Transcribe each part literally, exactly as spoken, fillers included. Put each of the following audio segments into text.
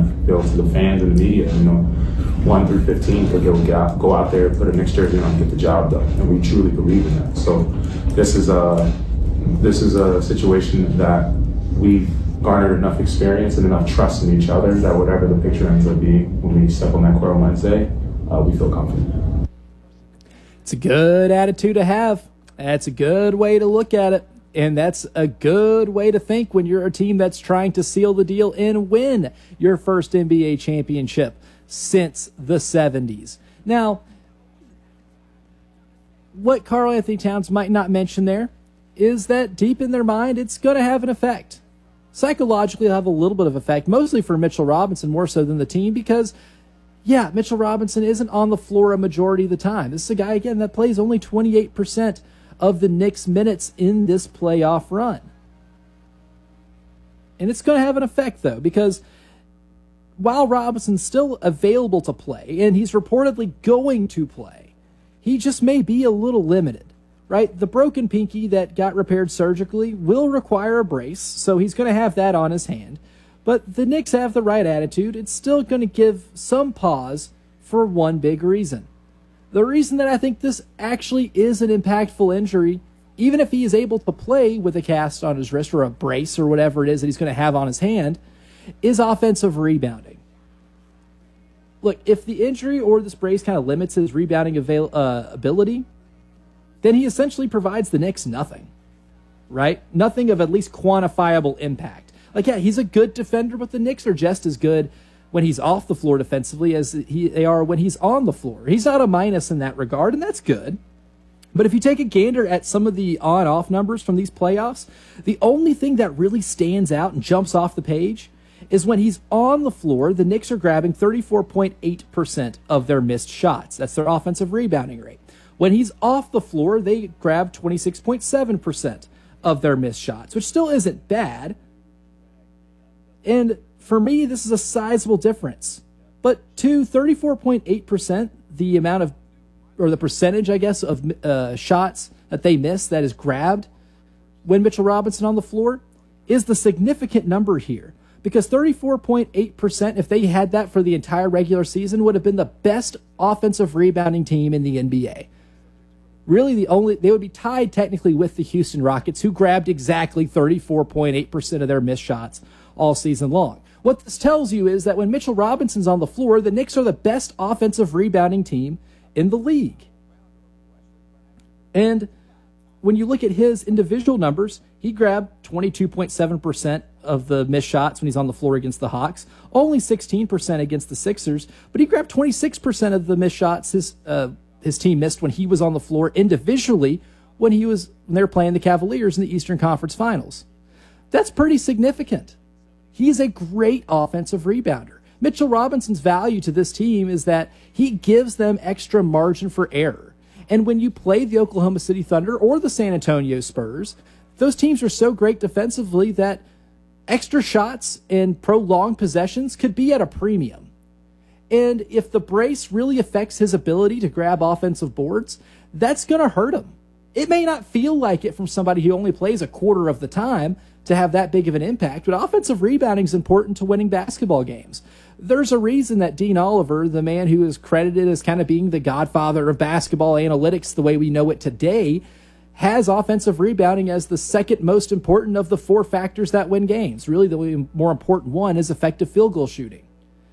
to feel to the fans and the media, you know, one through fifteen, but they'll go out, go out there, put a next jersey on, and get the job done. And we truly believe in that. So this is a, this is a situation that we've garnered enough experience and enough trust in each other that whatever the picture ends up being when we step on that court on Wednesday, uh, we feel confident. It's a good attitude to have. That's a good way to look at it. And that's a good way to think when you're a team that's trying to seal the deal and win your first N B A championship since the seventies. Now, what Karl-Anthony Towns might not mention there is that deep in their mind, it's going to have an effect. Psychologically, it'll have a little bit of effect, mostly for Mitchell Robinson, more so than the team, because, yeah, Mitchell Robinson isn't on the floor a majority of the time. This is a guy, again, that plays only twenty-eight percent of the Knicks' minutes in this playoff run. And it's going to have an effect, though, because while Robinson's still available to play, and he's reportedly going to play, he just may be a little limited, right? The broken pinky that got repaired surgically will require a brace, so he's going to have that on his hand. But the Knicks have the right attitude. It's still going to give some pause for one big reason. The reason that I think this actually is an impactful injury, even if he is able to play with a cast on his wrist or a brace or whatever it is that he's going to have on his hand, is offensive rebounding. Look, if the injury or this brace kind of limits his rebounding avail- uh, ability, then he essentially provides the Knicks nothing, right? Nothing of at least quantifiable impact. Like, yeah, he's a good defender, but the Knicks are just as good when he's off the floor defensively as he, they are when he's on the floor. He's not a minus in that regard, and that's good. But if you take a gander at some of the on-off numbers from these playoffs, the only thing that really stands out and jumps off the page is when he's on the floor, the Knicks are grabbing thirty-four point eight percent of their missed shots. That's their offensive rebounding rate. When he's off the floor, they grab twenty-six point seven percent of their missed shots, which still isn't bad. And for me, this is a sizable difference. But to thirty-four point eight percent, the amount of, or the percentage, I guess, of uh, shots that they miss that is grabbed when Mitchell Robinson on the floor is the significant number here. Because thirty-four point eight percent, if they had that for the entire regular season, would have been the best offensive rebounding team in the N B A. Really, the only they would be tied technically with the Houston Rockets, who grabbed exactly thirty-four point eight percent of their missed shots all season long. What this tells you is that when Mitchell Robinson's on the floor, the Knicks are the best offensive rebounding team in the league. And when you look at his individual numbers, he grabbed twenty-two point seven percent of the missed shots when he's on the floor against the Hawks, only sixteen percent against the Sixers, but he grabbed twenty-six percent of the missed shots his uh, his team missed when he was on the floor individually when he was when they were playing the Cavaliers in the Eastern Conference Finals. That's pretty significant. He's a great offensive rebounder. Mitchell Robinson's value to this team is that he gives them extra margin for error. And when you play the Oklahoma City Thunder or the San Antonio Spurs, those teams are so great defensively that extra shots and prolonged possessions could be at a premium. And if the brace really affects his ability to grab offensive boards, that's going to hurt him. It may not feel like it from somebody who only plays a quarter of the time to have that big of an impact, but offensive rebounding is important to winning basketball games. There's a reason that Dean Oliver, the man who is credited as kind of being the godfather of basketball analytics the way we know it today, has offensive rebounding as the second most important of the four factors that win games. Really, the more important one is effective field goal shooting.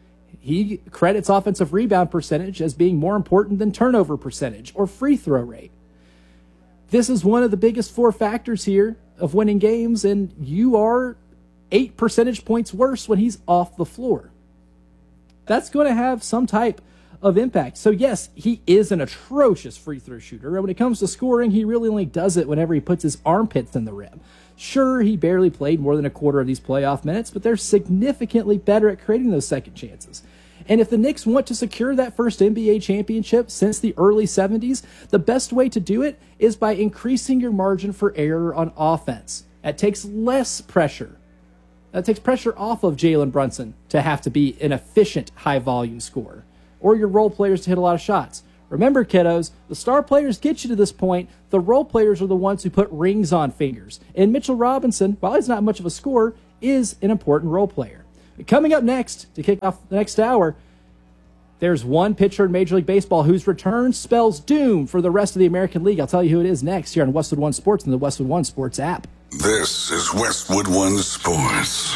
He credits offensive rebound percentage as being more important than turnover percentage or free throw rate. This is one of the biggest four factors here of winning games, and you are eight percentage points worse when he's off the floor. That's going to have some type of impact. So yes, he is an atrocious free throw shooter, and when it comes to scoring, he really only does it whenever he puts his armpits in the rim. Sure, he barely played more than a quarter of these playoff minutes, but they're significantly better at creating those second chances. And if the Knicks want to secure that first N B A championship since the early seventies, the best way to do it is by increasing your margin for error on offense. That takes less pressure. That takes pressure off of Jalen Brunson to have to be an efficient high-volume scorer, or your role players to hit a lot of shots. Remember, kiddos, the star players get you to this point. The role players are the ones who put rings on fingers. And Mitchell Robinson, while he's not much of a scorer, is an important role player. Coming up next, to kick off the next hour, there's one pitcher in Major League Baseball whose return spells doom for the rest of the American League. I'll tell you who it is next here on Westwood One Sports and the Westwood One Sports app. This is Westwood One Sports.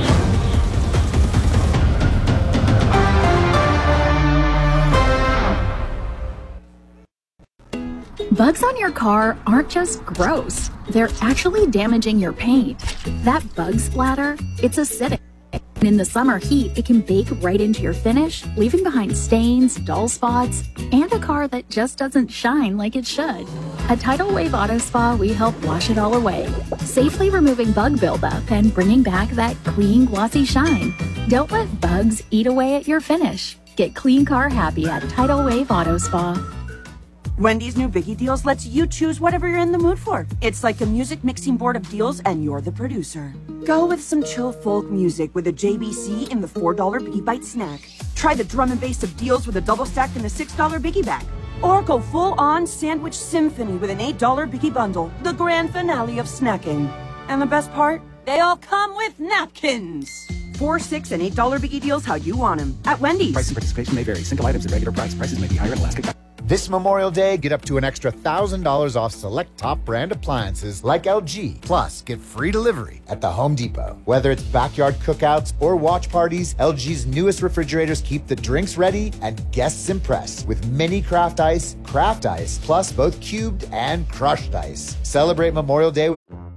Bugs on your car aren't just gross. They're actually damaging your paint. That bug splatter, it's acidic. And in the summer heat, it can bake right into your finish, leaving behind stains, dull spots, and a car that just doesn't shine like it should. At Tidal Wave Auto Spa, we help wash it all away, safely removing bug buildup and bringing back that clean, glossy shine. Don't let bugs eat away at your finish. Get clean car happy at Tidal Wave Auto Spa. Wendy's new Biggie Deals lets you choose whatever you're in the mood for. It's like a music mixing board of deals and you're the producer. Go with some chill folk music with a J B C in the four dollar Biggie Bite snack. Try the drum and bass of deals with a double stack in the six dollar Biggie bag. Or go full on sandwich symphony with an eight dollar Biggie bundle, the grand finale of snacking. And the best part? They all come with napkins. Four, six, and eight dollar Biggie Deals how you want them at Wendy's. Price and participation may vary. Single items at regular price. Prices may be higher in Alaska. This Memorial Day, get up to an extra one thousand dollars off select top brand appliances like L G. Plus, get free delivery at the Home Depot. Whether it's backyard cookouts or watch parties, L G's newest refrigerators keep the drinks ready and guests impressed with mini craft ice, craft ice, plus both cubed and crushed ice. Celebrate Memorial Day.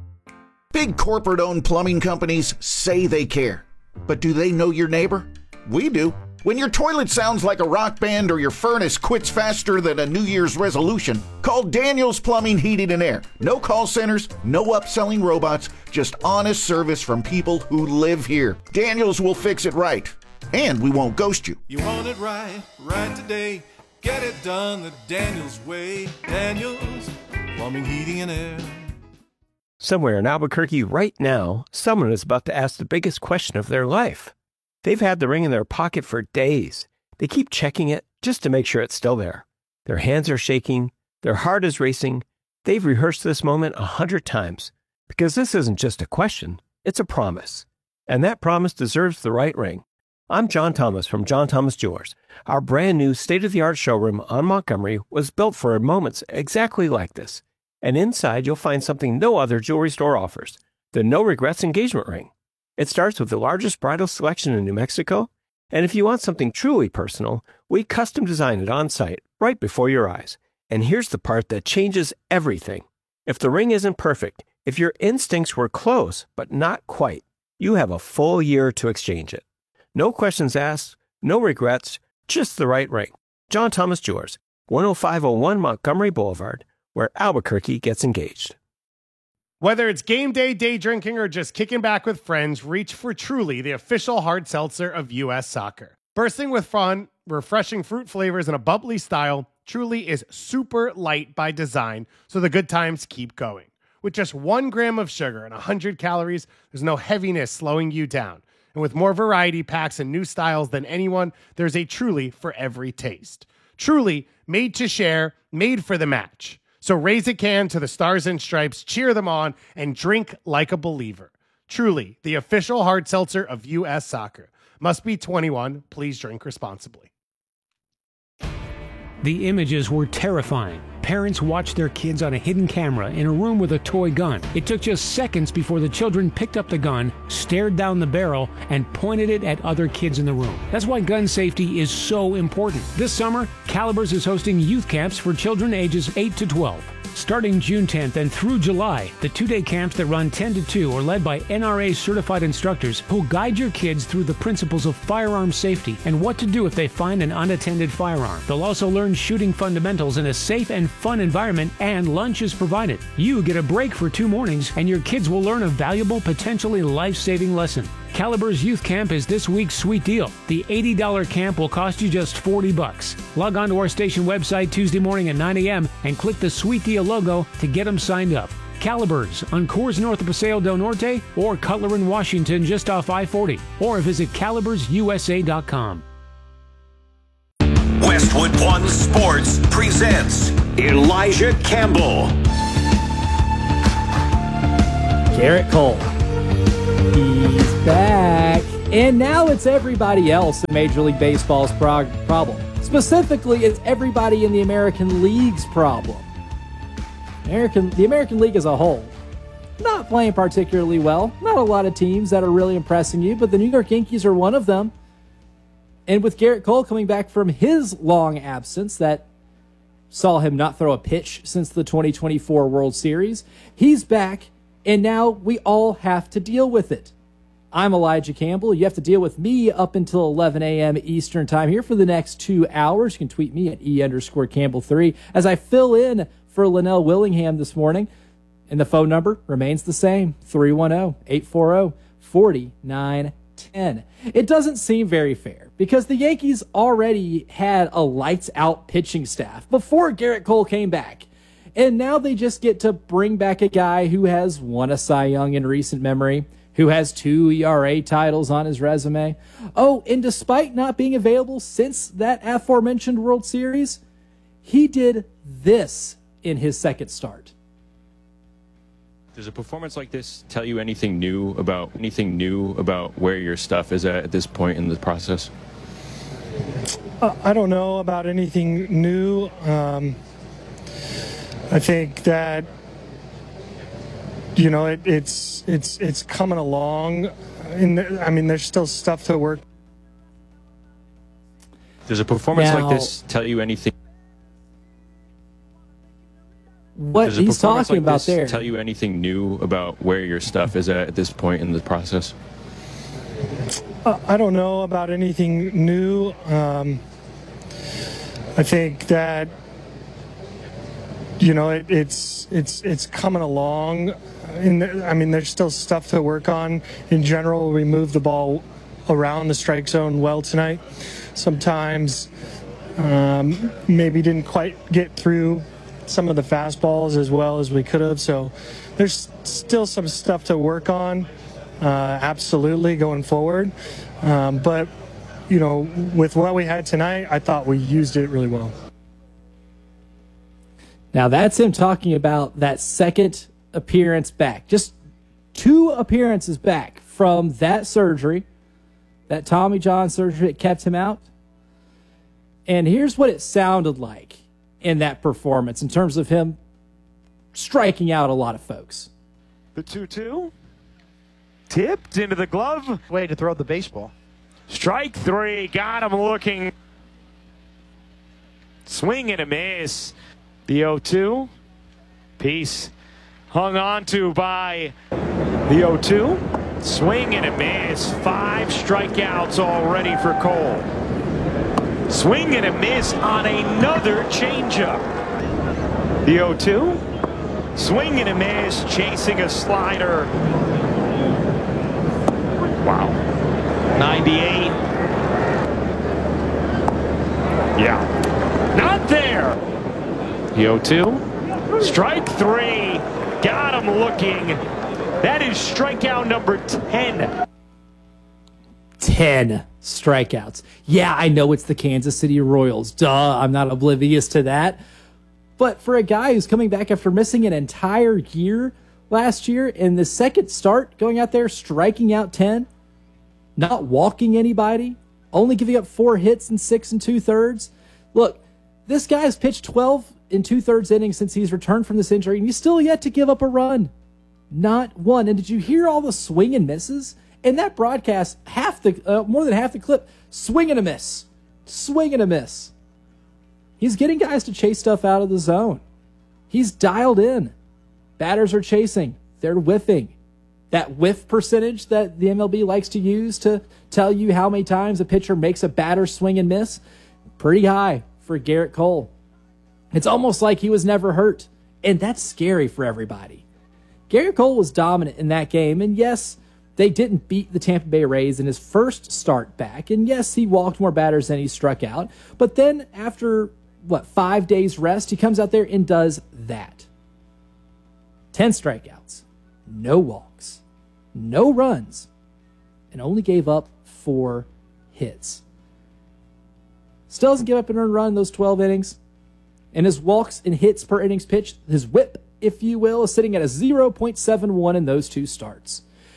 Big corporate-owned plumbing companies say they care. But do they know your neighbor? We do. When your toilet sounds like a rock band or your furnace quits faster than a New Year's resolution, call Daniels Plumbing, Heating, and Air. No call centers, no upselling robots, just honest service from people who live here. Daniels will fix it right, and we won't ghost you. You want it right, right today. Get it done the Daniels way. Daniels Plumbing, Heating, and Air. Somewhere in Albuquerque right now, someone is about to ask the biggest question of their life. They've had the ring in their pocket for days. They keep checking it just to make sure it's still there. Their hands are shaking. Their heart is racing. They've rehearsed this moment a hundred times because this isn't just a question. It's a promise. And that promise deserves the right ring. I'm John Thomas from John Thomas Jewelers. Our brand new state-of-the-art showroom on Montgomery was built for moments exactly like this. And inside you'll find something no other jewelry store offers, the No Regrets engagement ring. It starts with the largest bridal selection in New Mexico, and if you want something truly personal, we custom design it on site, right before your eyes. And here's the part that changes everything. If the ring isn't perfect, if your instincts were close, but not quite, you have a full year to exchange it. No questions asked, no regrets, just the right ring. John Thomas Jewelers, one oh five oh one Montgomery Boulevard, where Albuquerque gets engaged. Whether it's game day, day drinking, or just kicking back with friends, reach for Truly, the official hard seltzer of U S Soccer. Bursting with fun, refreshing fruit flavors, and a bubbly style, Truly is super light by design, so the good times keep going. With just one gram of sugar and one hundred calories, there's no heaviness slowing you down. And with more variety packs and new styles than anyone, there's a Truly for every taste. Truly, made to share, made for the match. So raise a can to the Stars and Stripes, cheer them on, and drink like a believer. Truly, the official hard seltzer of U S Soccer. Must be twenty-one. Please drink responsibly. The images were terrifying. Parents watched their kids on a hidden camera in a room with a toy gun. It took just seconds before the children picked up the gun, stared down the barrel, and pointed it at other kids in the room. That's why gun safety is so important. This summer, Calibers is hosting youth camps for children ages eight to twelve. Starting June tenth and through July, the two-day camps that run ten to two are led by N R A-certified instructors who'll guide your kids through the principles of firearm safety and what to do if they find an unattended firearm. They'll also learn shooting fundamentals in a safe and fun environment, and lunch is provided. You get a break for two mornings, and your kids will learn a valuable, potentially life-saving lesson. Calibers Youth Camp is this week's sweet deal. The eighty dollars camp will cost you just forty bucks. Log on to our station website Tuesday morning at nine a.m. and click the Sweet Deal logo to get them signed up. Calibers on Coors north of Paseo del Norte or Cutler in Washington just off I forty, or visit calibers u s a dot com. Westwood One Sports presents Elijah Campbell. Garrett Cole. He's back. And now it's everybody else in Major League Baseball's prog- problem. Specifically, it's everybody in the American League's problem. American, the American League as a whole, not playing particularly well. Not a lot of teams that are really impressing you, but the New York Yankees are one of them. And with Gerrit Cole coming back from his long absence that saw him not throw a pitch since the twenty twenty-four World Series, he's back, and now we all have to deal with it. I'm Elijah Campbell. You have to deal with me up until eleven a.m. Eastern time here for the next two hours. You can tweet me at E underscore Campbell three as I fill in for Linnell Willingham this morning. And the phone number remains the same, three one zero, eight four zero, four nine one zero. It doesn't seem very fair because the Yankees already had a lights-out pitching staff before Gerrit Cole came back. And now they just get to bring back a guy who has won a Cy Young in recent memory, who has two E R A titles on his resume. Oh, and despite not being available since that aforementioned World Series, he did this in his second start. Does a performance like this tell you anything new about anything new about where your stuff is at at this point in the process? Uh, I don't know about anything new. Um, I think that you know it, it's it's it's coming along. In the, I mean, there's still stuff to work. Does a performance Now, like this tell you anything? What Does a he's performance talking like about this there. tell you anything new about where your stuff is at at this point in the process? Uh, I don't know about anything new. Um, I think that you know it, it's it's it's coming along. In the, I mean, there's still stuff to work on. In general, we moved the ball around the strike zone well tonight. Sometimes um, maybe didn't quite get through some of the fastballs as well as we could have. So there's still some stuff to work on, uh, absolutely, going forward. Um, but, you know, with what we had tonight, I thought we used it really well. Now, that's him talking about that second appearance back. Just two appearances back from that surgery, that Tommy John surgery that kept him out. And here's what it sounded like in that performance in terms of him striking out a lot of folks. The two two. Tipped into the glove. Way to throw the baseball. Strike three. Got him looking. Swing and a miss. The oh two. Piece hung on to by the oh two. Swing and a miss. Five strikeouts already for Cole. Swing and a miss on another changeup. The oh two. Swing and a miss, chasing a slider. Wow. ninety-eight. Yeah. Not there. The oh two. Strike three. Got him looking. That is strikeout number ten. ten strikeouts. Yeah, I know it's the Kansas City Royals. Duh, I'm not oblivious to that. But for a guy who's coming back after missing an entire year last year, in the second start, going out there, striking out ten, not walking anybody, only giving up four hits in six and two-thirds. Look, this guy's pitched twelve and two-thirds innings since he's returned from this injury, and he's still yet to give up a run. Not one. And did you hear all the swing and misses? In that broadcast, half the uh, more than half the clip, swing and a miss. Swing and a miss. He's getting guys to chase stuff out of the zone. He's dialed in. Batters are chasing. They're whiffing. That whiff percentage that the M L B likes to use to tell you how many times a pitcher makes a batter swing and miss, pretty high for Gerrit Cole. It's almost like he was never hurt, and that's scary for everybody. Gerrit Cole was dominant in that game, and yes, they didn't beat the Tampa Bay Rays in his first start back, and yes, he walked more batters than he struck out, but then after, what, five days rest, he comes out there and does that. ten strikeouts, no walks, no runs, and only gave up four hits. Still doesn't give up an earned run in those twelve innings, and his walks and hits per innings pitched, his whip, if you will, is sitting at a zero point seven one in those two starts.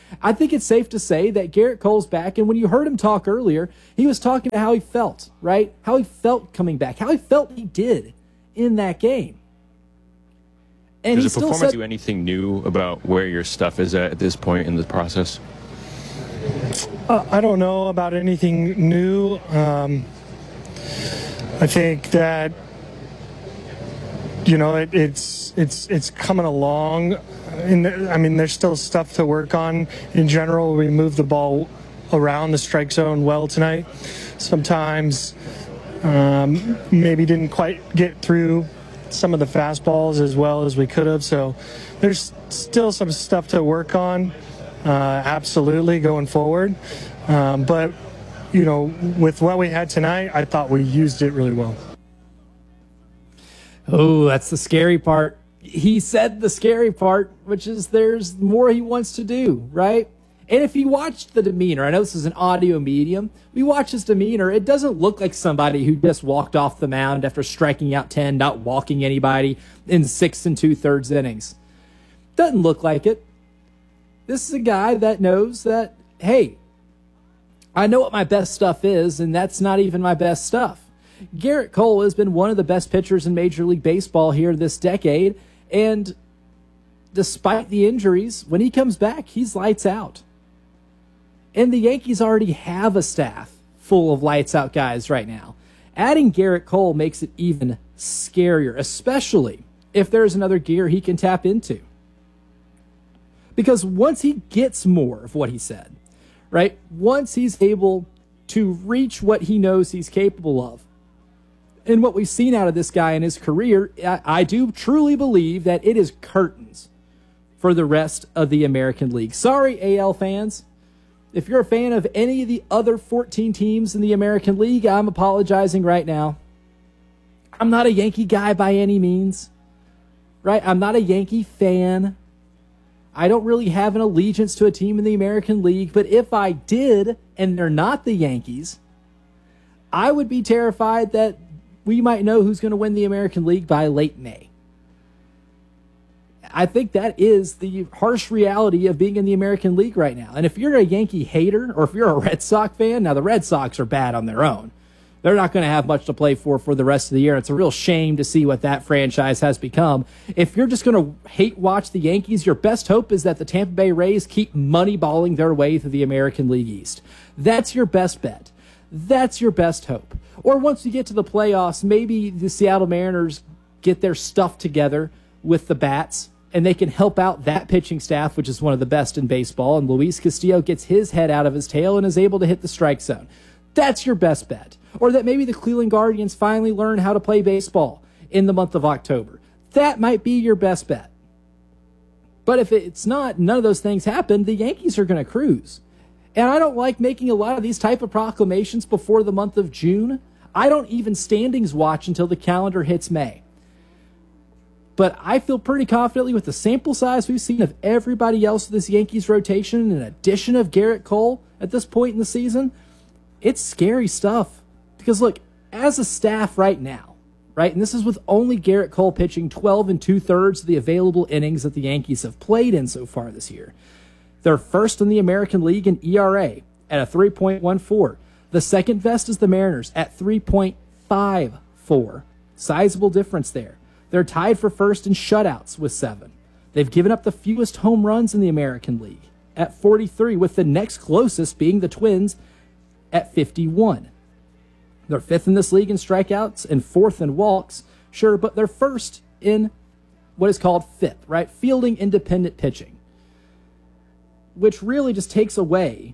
I think it's safe to say that Gerrit Cole's back, and when you heard him talk earlier, he was talking to how he felt, right? How he felt coming back, how he felt he did in that game. And Does he the still performance said, do anything new about where your stuff is at at this point in the process? Uh, I don't know about anything new. Um, I think that, you know, it, it's it's it's coming along. And I mean, there's still stuff to work on. In general, we moved the ball around the strike zone well tonight. Sometimes um, maybe didn't quite get through some of the fastballs as well as we could have. So there's still some stuff to work on, uh, absolutely, going forward. Um, but, you know, with what we had tonight, I thought we used it really well. oh, that's the scary part. He said the scary part, which is there's more he wants to do, right? And if you watched the demeanor, I know this is an audio medium, we watch his demeanor, it doesn't look like somebody who just walked off the mound after striking out ten, not walking anybody in six and two-thirds innings. Doesn't look like it. This is a guy that knows that, hey, I know what my best stuff is, and that's not even my best stuff. Gerrit Cole has been one of the best pitchers in Major League Baseball here this decade, and despite the injuries, when he comes back, he's lights out. And the Yankees already have a staff full of lights out guys right now. Adding Gerrit Cole makes it even scarier, especially if there's another gear he can tap into. Because once he gets more of what he said, right, once he's able to reach what he knows he's capable of, and what we've seen out of this guy in his career, I, I do truly believe that it is curtains for the rest of the American League. Sorry, A L fans. If you're a fan of any of the other fourteen teams in the American League, I'm apologizing right now. I'm not a Yankee guy by any means, right? I'm not a Yankee fan. I don't really have an allegiance to a team in the American League, but if I did, and they're not the Yankees, I would be terrified that we might know who's going to win the American League by late May. I think that is the harsh reality of being in the American League right now. And if you're a Yankee hater, or if you're a Red Sox fan, now the Red Sox are bad on their own. They're not going to have much to play for for the rest of the year. It's a real shame to see what that franchise has become. If you're just going to hate watch the Yankees, your best hope is that the Tampa Bay Rays keep money-balling their way through the American League East. That's your best bet. That's your best hope. Or once you get to the playoffs, maybe the Seattle Mariners get their stuff together with the bats, and they can help out that pitching staff, which is one of the best in baseball, and Luis Castillo gets his head out of his tail and is able to hit the strike zone. That's your best bet. Or that maybe the Cleveland Guardians finally learn how to play baseball in the month of October. That might be your best bet. But if it's not, none of those things happen, the Yankees are going to cruise. And I don't like making a lot of these type of proclamations before the month of June. I don't even standings watch until the calendar hits May. But I feel pretty confidently with the sample size we've seen of everybody else in this Yankees rotation, in addition of Gerrit Cole at this point in the season, it's scary stuff. Because look, as a staff right now, right, and this is with only Gerrit Cole pitching twelve and two-thirds of the available innings that the Yankees have played in so far this year. They're first in the American League in E R A at a three point one four. The second best is the Mariners at three point five four. Sizable difference there. They're tied for first in shutouts with seven. They've given up the fewest home runs in the American League at forty-three, with the next closest being the Twins at fifty-one. They're fifth in this league in strikeouts and fourth in walks, sure, but they're first in what is called fifth, right? Fielding independent pitching, which really just takes away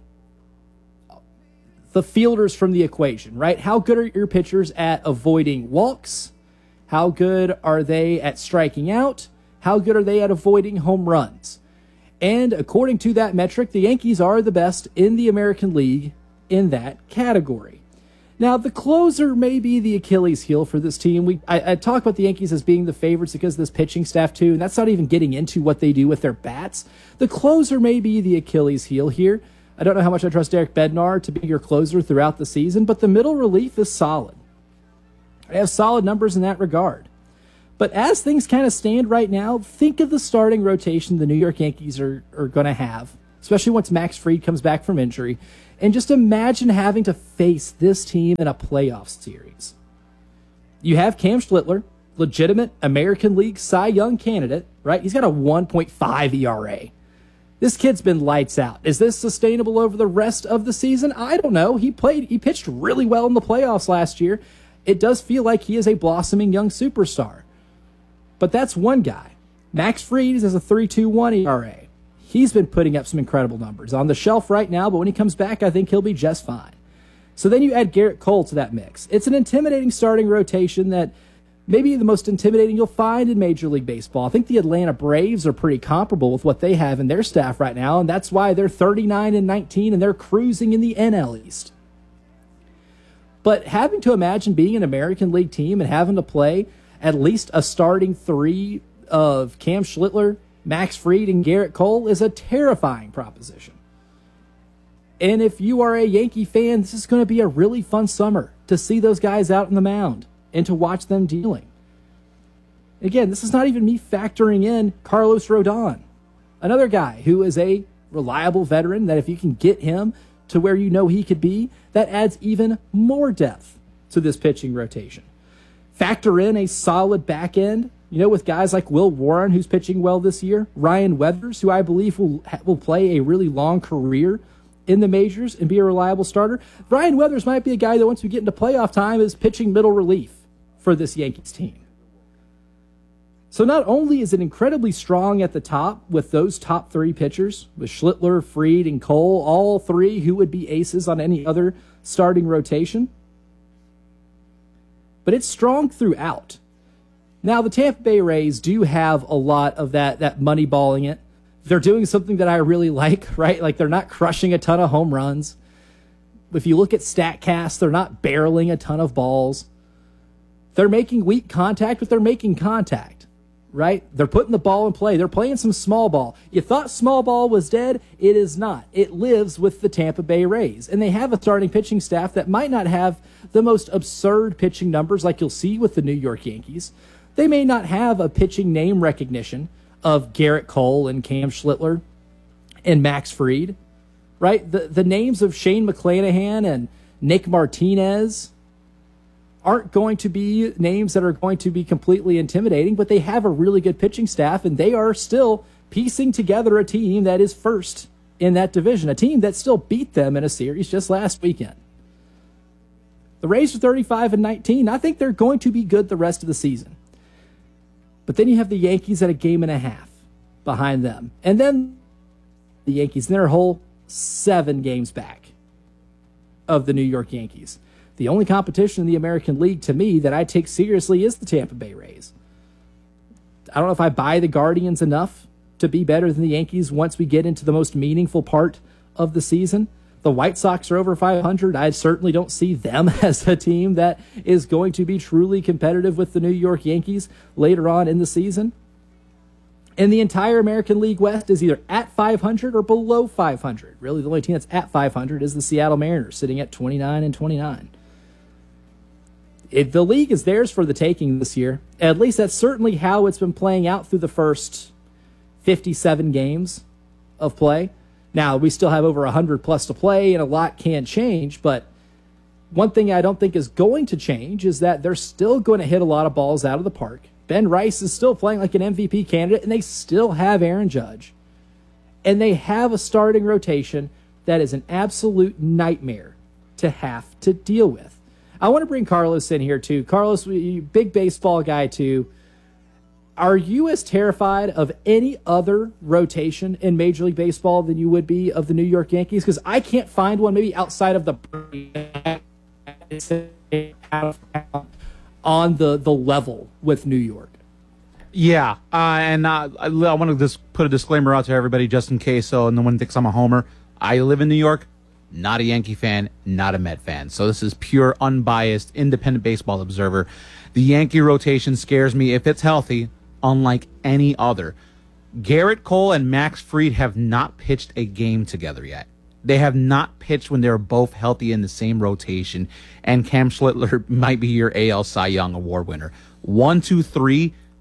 the fielders from the equation, right? How good are your pitchers at avoiding walks? How good are they at striking out? How good are they at avoiding home runs? And according to that metric, the Yankees are the best in the American League in that category. Now, the closer may be the Achilles heel for this team. We I, I talk about the Yankees as being the favorites because of this pitching staff too, and that's not even getting into what they do with their bats. The closer may be the Achilles heel here. I don't know how much I trust Derek Bednar to be your closer throughout the season, but the middle relief is solid. They have solid numbers in that regard. But as things kind of stand right now, think of the starting rotation the New York Yankees are, are going to have especially once Max Fried comes back from injury. And just imagine having to face this team in a playoff series. You have Cam Schlittler, legitimate American League Cy Young candidate, right? He's got a one point five E R A. This kid's been lights out. Is this sustainable over the rest of the season? I don't know. He played, he pitched really well in the playoffs last year. It does feel like he is a blossoming young superstar. But that's one guy. Max Fried has a three point two one E R A. He's been putting up some incredible numbers. On the shelf right now, but when he comes back, I think he'll be just fine. So then you add Garrett Cole to that mix. It's an intimidating starting rotation that maybe the most intimidating you'll find in Major League Baseball. I think the Atlanta Braves are pretty comparable with what they have in their staff right now, and that's why they're thirty-nine and nineteen and they're cruising in the N L East. But having to imagine being an American League team and having to play at least a starting three of Cam Schlittler, Max Fried, and Garrett Cole is a terrifying proposition. And if you are a Yankee fan, this is going to be a really fun summer to see those guys out in the mound and to watch them dealing. Again, this is not even me factoring in Carlos Rodon, another guy who is a reliable veteran that if you can get him to where you know he could be, that adds even more depth to this pitching rotation. Factor in a solid back end, you know, with guys like Will Warren, who's pitching well this year, Ryan Weathers, who I believe will will play a really long career in the majors and be a reliable starter. Ryan Weathers might be a guy that once we get into playoff time is pitching middle relief for this Yankees team. So not only is it incredibly strong at the top with those top three pitchers, with Schlittler, Fried, and Cole, all three who would be aces on any other starting rotation, but it's strong throughout. Now, the Tampa Bay Rays do have a lot of that, that money balling it. They're doing something that I really like, right? Like they're not crushing a ton of home runs. If you look at StatCast, they're not barreling a ton of balls. They're making weak contact, but they're making contact, right? They're putting the ball in play. They're playing some small ball. You thought small ball was dead. It is not. It lives with the Tampa Bay Rays. And they have a starting pitching staff that might not have the most absurd pitching numbers like you'll see with the New York Yankees. They may not have a pitching name recognition of Garrett Cole and Cam Schlittler and Max Fried, right? The, the names of Shane McClanahan and Nick Martinez aren't going to be names that are going to be completely intimidating, but they have a really good pitching staff, and they are still piecing together a team that is first in that division, a team that still beat them in a series just last weekend. The Rays are thirty-five and nineteen. I think they're going to be good the rest of the season. But then you have the Yankees at a game and a half behind them. And then the Yankees, they're a whole seven games back of the New York Yankees. The only competition in the American League, to me, that I take seriously is the Tampa Bay Rays. I don't know if I buy the Guardians enough to be better than the Yankees once we get into the most meaningful part of the season. The White Sox are over five hundred. I certainly don't see them as a team that is going to be truly competitive with the New York Yankees later on in the season. And the entire American League West is either at five hundred or below five hundred. Really, the only team that's at five hundred is the Seattle Mariners, sitting at twenty-nine and twenty-nine. It, the league is theirs for the taking this year. At least that's certainly how it's been playing out through the first fifty-seven games of play. Now, we still have over one hundred plus to play, and a lot can change, but one thing I don't think is going to change is that they're still going to hit a lot of balls out of the park. Ben Rice is still playing like an M V P candidate, and they still have Aaron Judge. And they have a starting rotation that is an absolute nightmare to have to deal with. I want to bring Carlos in here, too. Carlos, big baseball guy, too. Are you as terrified of any other rotation in Major League Baseball than you would be of the New York Yankees? Because I can't find one, maybe outside of the on the, the level with New York. Yeah, uh, and uh, I, I want to just put a disclaimer out to everybody just in case, so no one thinks I'm a homer. I live in New York, not a Yankee fan, not a Met fan. So this is pure, unbiased, independent baseball observer. The Yankee rotation scares me if it's healthy, unlike any other. Garrett Cole and Max Fried have not pitched a game together yet. They have not pitched when they're both healthy in the same rotation, and Cam Schlittler might be your A L Cy Young Award winner. One, two, three,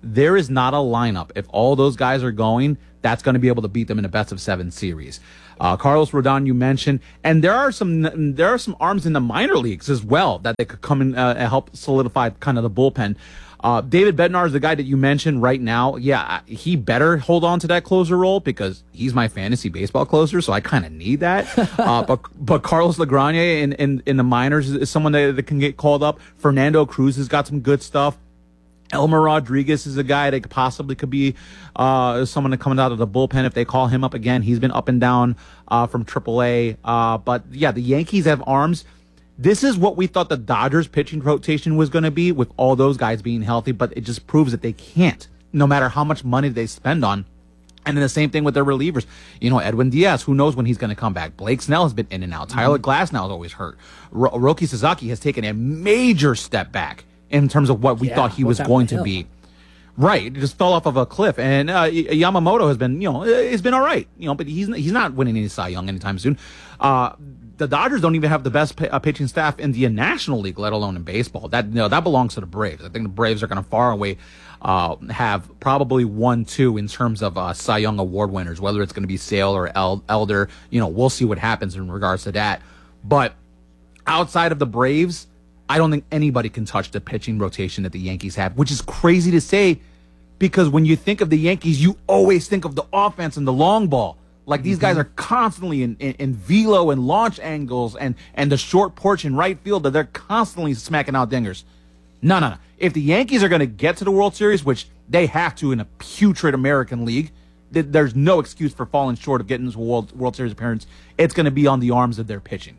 there is not a lineup. If all those guys are going, that's going to be able to beat them in a best of seven series. Uh, Carlos Rodon, you mentioned, and there are some there are some arms in the minor leagues as well that they could come in uh, and help solidify kind of the bullpen. Uh, David Bednar is the guy that you mentioned right now. Yeah, he better hold on to that closer role because he's my fantasy baseball closer, so I kind of need that. uh, but but Carlos Lagrania in, in, in the minors is someone that, that can get called up. Fernando Cruz has got some good stuff. Elmer Rodriguez is a guy that possibly could be uh, someone that comes out of the bullpen if they call him up again. He's been up and down uh, from triple A. Uh, but, yeah, the Yankees have arms. This is what we thought the Dodgers pitching rotation was going to be with all those guys being healthy, but it just proves that they can't, no matter how much money they spend on. And then the same thing with their relievers. You know, Edwin Diaz, who knows when he's going to come back. Blake Snell has been in and out. Tyler Mm-hmm. Glasnow is always hurt. Ro- Roki Sasaki has taken a major step back in terms of what we Yeah, thought he was what's going happened to to him? be. Right, it just fell off of a cliff, and uh, Y- Yamamoto has been, you know, it's been all right, you know, but he's he's not winning any Cy Young anytime soon. Uh, the Dodgers don't even have the best p- uh, pitching staff in the National League, let alone in baseball. That you know, that belongs to the Braves. I think the Braves are going to far away uh, have probably one, two in terms of uh, Cy Young award winners, whether it's going to be Sale or El- Elder. You know, we'll see what happens in regards to that. But outside of the Braves, I don't think anybody can touch the pitching rotation that the Yankees have, which is crazy to say because when you think of the Yankees, you always think of the offense and the long ball. Like these guys are constantly in, in, in velo and launch angles and, and the short porch in right field that they're constantly smacking out dingers. No, no, no. If the Yankees are going to get to the World Series, which they have to in a putrid American League, th- there's no excuse for falling short of getting this World, World Series appearance. It's going to be on the arms of their pitching.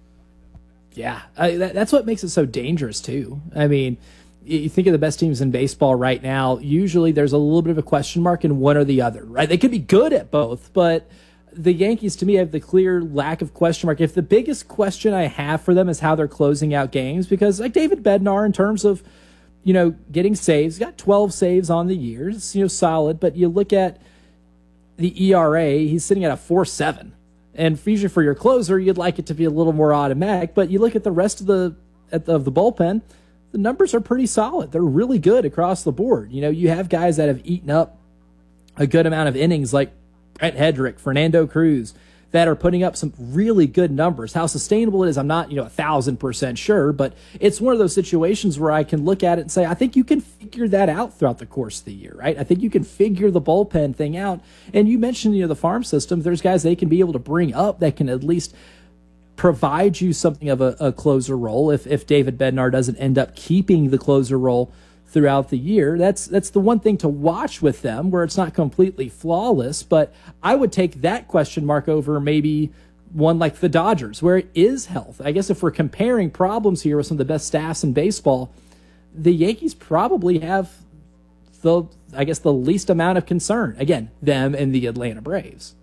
Yeah, I, that, that's what makes it so dangerous, too. I mean, y- you think of the best teams in baseball right now, usually there's a little bit of a question mark in one or the other, right? They could be good at both, but the Yankees, to me, have the clear lack of question mark. If the biggest question I have for them is how they're closing out games, because like David Bednar, in terms of, you know, getting saves, got twelve saves on the year, it's, you know, solid, but you look at the E R A, he's sitting at a four seven. And usually for your closer, you'd like it to be a little more automatic. But you look at the rest of the at the, of the bullpen, the numbers are pretty solid. They're really good across the board. You know, you have guys that have eaten up a good amount of innings, like Brett Hedrick, Fernando Cruz, that are putting up some really good numbers. How sustainable it is, I'm not, you know, a thousand percent sure, but it's one of those situations where I can look at it and say, I think you can figure that out throughout the course of the year, right? I think you can figure the bullpen thing out. And you mentioned, you know, the farm system. There's guys they can be able to bring up that can at least provide you something of a, a closer role if, if David Bednar doesn't end up keeping the closer role throughout the year. That's that's the one thing to watch with them, where it's not completely flawless, but I would take that question mark over maybe one like the Dodgers, where it is health. I guess if we're comparing problems here with some of the best staffs in baseball, the Yankees probably have the, I guess, the least amount of concern. Again, them and the Atlanta Braves.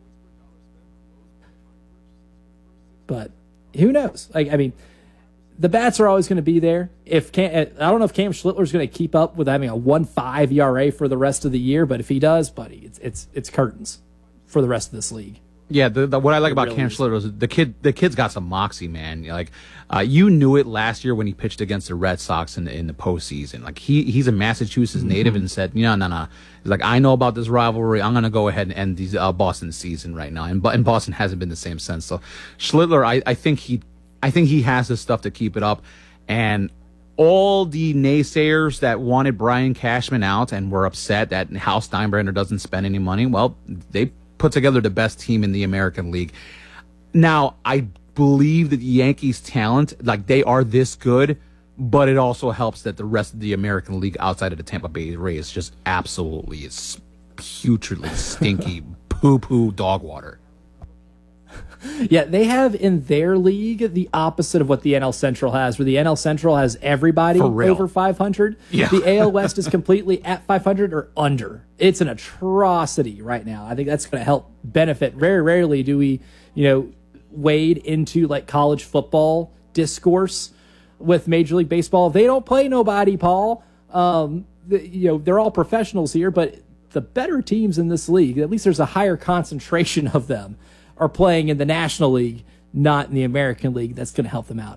But who knows? Like, I mean, the bats are always going to be there. If Cam, I don't know if Cam Schlittler is going to keep up with having a one point five E R A for the rest of the year, but if he does, buddy, it's it's it's curtains for the rest of this league. Yeah, the, the, what I like It about really Cam is. Schlitter is the kid. The kid's got some moxie, man. Like, uh, you knew it last year when he pitched against the Red Sox in the, in the postseason. Like, he he's a Massachusetts Mm-hmm. native and said, no, no, no. He's like, I know about this rivalry. I'm gonna go ahead and end these uh, Boston season right now. And, Bo- and Boston hasn't been the same since. So, Schlitter, I, I think he, I think he has the stuff to keep it up. And all the naysayers that wanted Brian Cashman out and were upset that Hal Steinbrenner doesn't spend any money, well, they put together the best team in the American League. Now, I believe that the Yankees' talent, like, they are this good, but it also helps that the rest of the American League outside of the Tampa Bay Rays just absolutely is putridly stinky poo-poo dog water. Yeah, they have in their league the opposite of what the N L Central has, where the N L Central has everybody For real. over five hundred. Yeah. The A L West is completely at five hundred or under. It's an atrocity right now. I think that's going to help benefit. Very rarely do we, you know, wade into like college football discourse with Major League Baseball. They don't play nobody, Paul. Um, the, you know, they're all professionals here, but the better teams in this league, at least there's a higher concentration of them, are playing in the National League, not in the American League. That's going to help them out a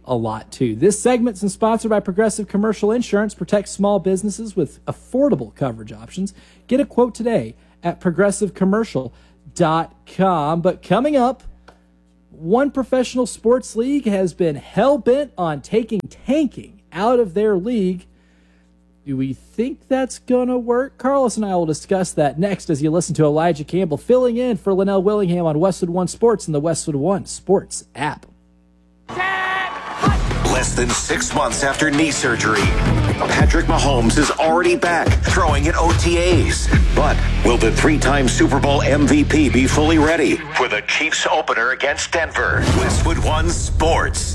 a lot too. This segment's been sponsored by Progressive Commercial Insurance. Protect small businesses with affordable coverage options. Get a quote today at progressive commercial dot com. But coming up, one professional sports league has been hell-bent on taking tanking out of their league. Do we think that's going to work? Carlos and I will discuss that next as you listen to Elijah Campbell filling in for Linnell Willingham on Westwood One Sports and the Westwood One Sports app. Less than six months after knee surgery, Patrick Mahomes is already back throwing at O T As. But will the three-time Super Bowl M V P be fully ready for the Chiefs opener against Denver? Westwood One Sports.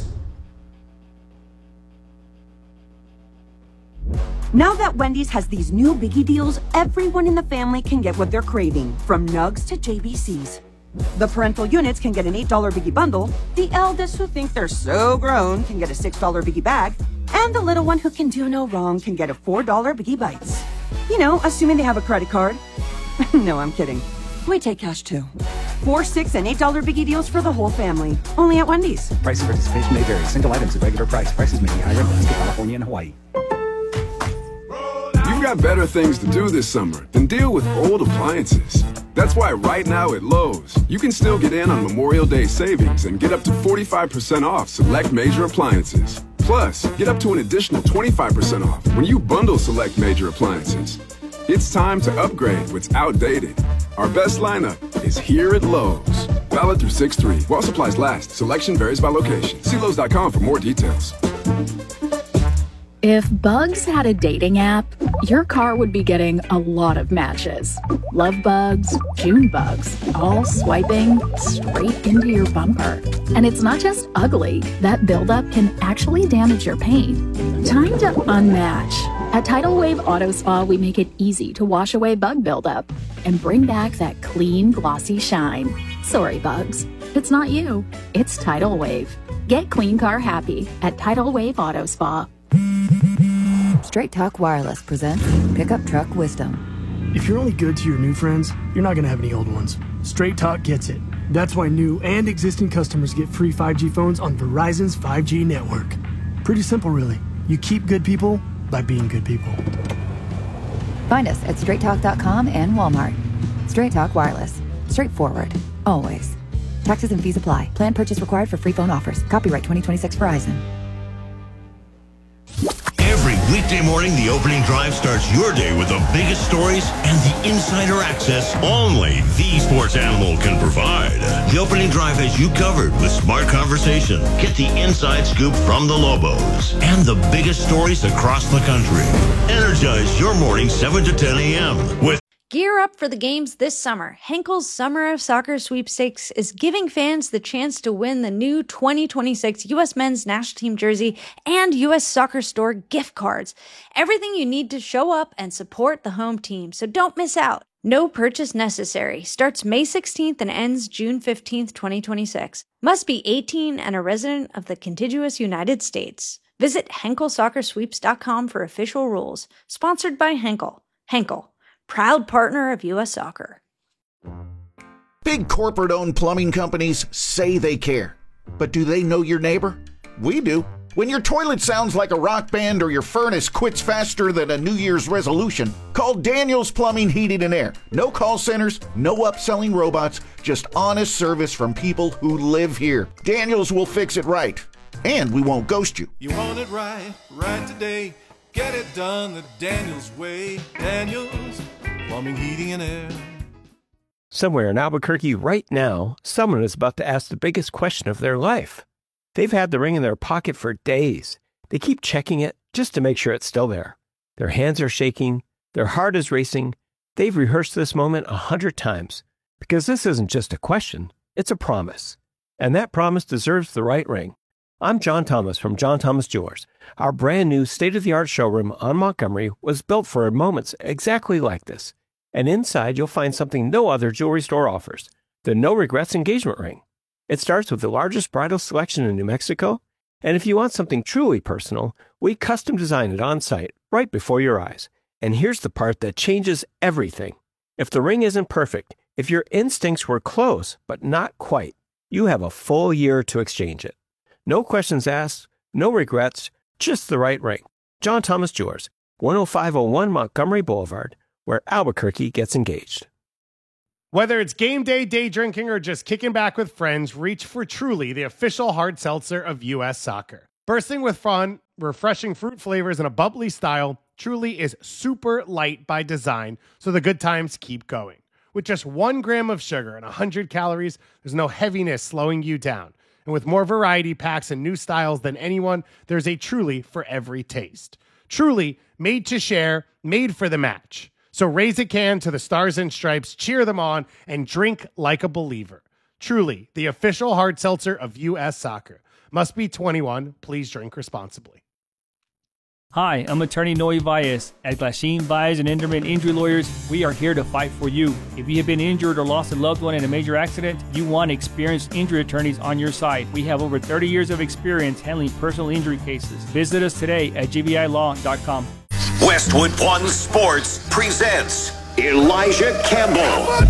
Now that Wendy's has these new biggie deals, everyone in the family can get what they're craving, from nugs to J B Cs. The parental units can get an eight dollar biggie bundle, the eldest who think they're so grown can get a six dollar biggie bag, and the little one who can do no wrong can get a four dollar biggie bites. You know, assuming they have a credit card. No, I'm kidding. We take cash too. Four, six, and eight dollar biggie deals for the whole family. Only at Wendy's. Price and participation may vary. Single items at regular price. Prices may be higher in Alaska, California, and Hawaii. You've got better things to do this summer than deal with old appliances. That's why right now at Lowe's, you can still get in on Memorial Day savings and get up to forty-five percent off select major appliances. Plus, get up to an additional twenty-five percent off when you bundle select major appliances. It's time to upgrade what's outdated. Our best lineup is here at Lowe's. Valid through six three. While supplies last, selection varies by location. See Lowe's dot com for more details. If Bugs had a dating app, your car would be getting a lot of matches. Love bugs, June bugs, all swiping straight into your bumper. And it's not just ugly. That buildup can actually damage your paint. Time to unmatch. At Tidal Wave Auto Spa, we make it easy to wash away bug buildup and bring back that clean, glossy shine. Sorry, bugs. It's not you. It's Tidal Wave. Get clean car happy at Tidal Wave Auto Spa. Straight Talk Wireless presents Pickup Truck Wisdom. If you're only good to your new friends, you're not going to have any old ones. Straight Talk gets it. That's why new and existing customers get free five G phones on Verizon's five G network. Pretty simple, really. You keep good people by being good people. Find us at straight talk dot com and Walmart. Straight Talk Wireless. Straightforward. Always. Taxes and fees apply. Plan purchase required for free phone offers. Copyright twenty twenty-six Verizon. Every weekday morning, the opening drive starts your day with the biggest stories and the insider access only the sports animal can provide. The opening drive has you covered with smart conversation. Get the inside scoop from the Lobos and the biggest stories across the country. Energize your morning seven to ten a.m. with Gear up for the games this summer. Henkel's Summer of Soccer Sweepstakes is giving fans the chance to win the new twenty twenty-six U S Men's National Team jersey and U S Soccer Store gift cards. Everything you need to show up and support the home team, so don't miss out. No purchase necessary. Starts May sixteenth and ends June fifteenth, twenty twenty-six. Must be eighteen and a resident of the contiguous United States. Visit henkel soccer sweeps dot com for official rules. Sponsored by Henkel. Henkel, proud partner of U S Soccer. Big corporate-owned plumbing companies say they care. But do they know your neighbor? We do. When your toilet sounds like a rock band or your furnace quits faster than a New Year's resolution, call Daniels Plumbing, Heating, and Air. No call centers, no upselling robots, just honest service from people who live here. Daniels will fix it right. And we won't ghost you. You want it right, right today. Get it done the Daniels way. Daniels Plumbing, Heating, and Air. Somewhere in Albuquerque right now, someone is about to ask the biggest question of their life. They've had the ring in their pocket for days. They keep checking it just to make sure it's still there. Their hands are shaking. Their heart is racing. They've rehearsed this moment a hundred times because this isn't just a question. It's a promise. And that promise deserves the right ring. I'm John Thomas from John Thomas Jewelers. Our brand new state-of-the-art showroom on Montgomery was built for moments exactly like this. And inside you'll find something no other jewelry store offers, the No Regrets engagement ring. It starts with the largest bridal selection in New Mexico, and if you want something truly personal, we custom design it on site, right before your eyes. And here's the part that changes everything. If the ring isn't perfect, if your instincts were close, but not quite, you have a full year to exchange it. No questions asked, No regrets, just the right ring. John Thomas Jewelers, one oh five oh one Montgomery Boulevard, where Albuquerque gets engaged. Whether it's game day, day drinking, or just kicking back with friends, reach for Truly, the official hard seltzer of U S Soccer. Bursting with fun, refreshing fruit flavors, and a bubbly style, Truly is super light by design, so the good times keep going. With just one gram of sugar and one hundred calories, there's no heaviness slowing you down. And with more variety packs and new styles than anyone, there's a Truly for every taste. Truly, made to share, made for the match. So raise a can to the Stars and Stripes, cheer them on, and drink like a believer. Truly, the official hard seltzer of U S Soccer. Must be twenty-one. Please drink responsibly. Hi, I'm attorney Noe Valles. At Glasheen Valles and Inderman Injury Lawyers, we are here to fight for you. If you have been injured or lost a loved one in a major accident, you want experienced injury attorneys on your side. We have over thirty years of experience handling personal injury cases. Visit us today at g v i law dot com. Westwood One Sports presents Elijah Campbell.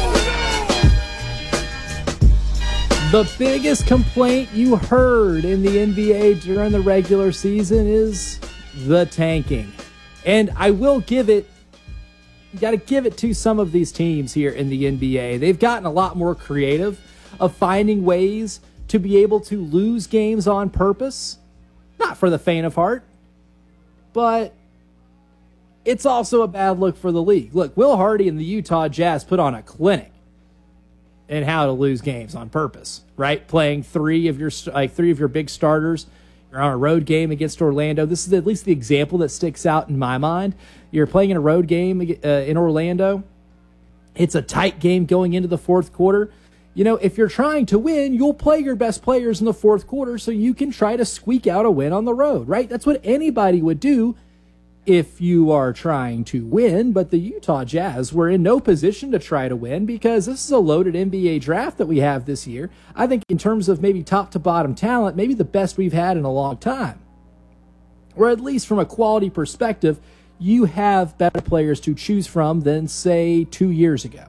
The biggest complaint you heard in the N B A during the regular season is the tanking. And I will give it, you got to give it to some of these teams here in the N B A. They've gotten a lot more creative of finding ways to be able to lose games on purpose. Not for the faint of heart, but it's also a bad look for the league. Look, Will Hardy and the Utah Jazz put on a clinic in how to lose games on purpose, right? Playing three of your like three of your big starters. You're on a road game against Orlando. This is at least the example that sticks out in my mind. You're playing in a road game uh, in Orlando. It's a tight game going into the fourth quarter. You know, if you're trying to win, you'll play your best players in the fourth quarter so you can try to squeak out a win on the road, right? That's what anybody would do if you are trying to win, but the Utah Jazz were in no position to try to win because this is a loaded N B A draft that we have this year. I think in terms of maybe top to bottom talent, maybe the best we've had in a long time. Or at least from a quality perspective, you have better players to choose from than, say, two years ago,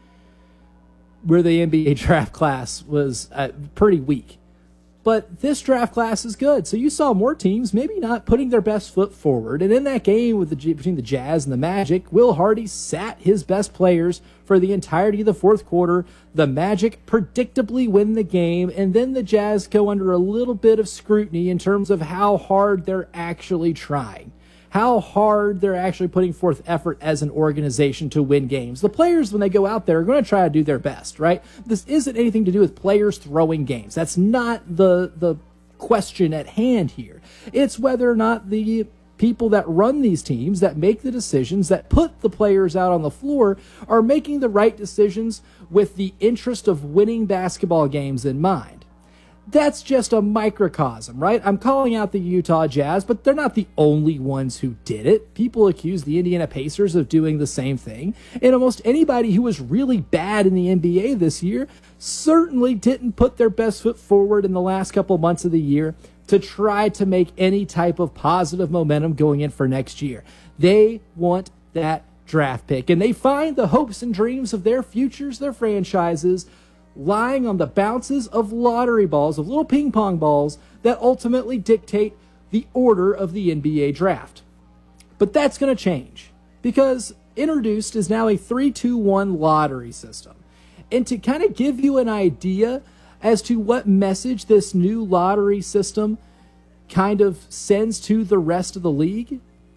where the N B A draft class was uh, pretty weak. But this draft class is good. So you saw more teams maybe not putting their best foot forward. And in that game with the between the Jazz and the Magic, Will Hardy sat his best players for the entirety of the fourth quarter. The Magic predictably win the game. And then the Jazz go under a little bit of scrutiny in terms of how hard they're actually trying. How hard they're actually putting forth effort as an organization to win games. The players, when they go out there, are going to try to do their best, right? This isn't anything to do with players throwing games. That's not the the question at hand here. It's whether or not the people that run these teams, that make the decisions, that put the players out on the floor, are making the right decisions with the interest of winning basketball games in mind. That's just a microcosm, right? I'm calling out the Utah Jazz, but they're not the only ones who did it. People accuse the Indiana Pacers of doing the same thing. And almost anybody who was really bad in the N B A this year certainly didn't put their best foot forward in the last couple months of the year to try to make any type of positive momentum going in for next year. They want that draft pick, and they find the hopes and dreams of their futures, their franchises, lying on the bounces of lottery balls, of little ping pong balls that ultimately dictate the order of the N B A draft. But that's going to change because introduced is now a three two one lottery system. And to kind of give you an idea as to what message this new lottery system kind of sends to the rest of the league,